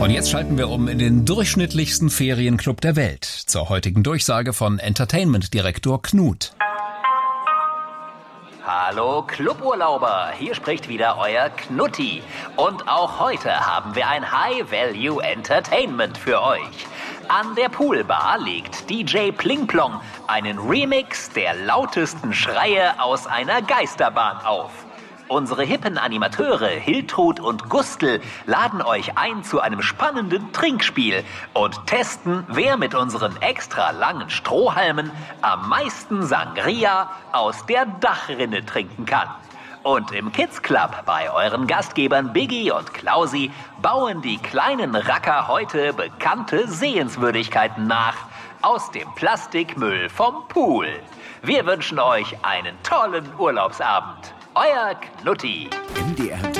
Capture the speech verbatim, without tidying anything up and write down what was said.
Und jetzt schalten wir um in den durchschnittlichsten Ferienclub der Welt. Zur heutigen Durchsage von Entertainment-Direktor Knut. Hallo Cluburlauber, hier spricht wieder euer Knutti. Und auch heute haben wir ein High-Value-Entertainment für euch. An der Poolbar legt D J Plingplong einen Remix der lautesten Schreie aus einer Geisterbahn auf. Unsere hippen Animateure Hiltrud und Gustl laden euch ein zu einem spannenden Trinkspiel und testen, wer mit unseren extra langen Strohhalmen am meisten Sangria aus der Dachrinne trinken kann. Und im Kids Club bei euren Gastgebern Biggie und Klausi bauen die kleinen Racker heute bekannte Sehenswürdigkeiten nach aus dem Plastikmüll vom Pool. Wir wünschen euch einen tollen Urlaubsabend. Euer Knutti. M D R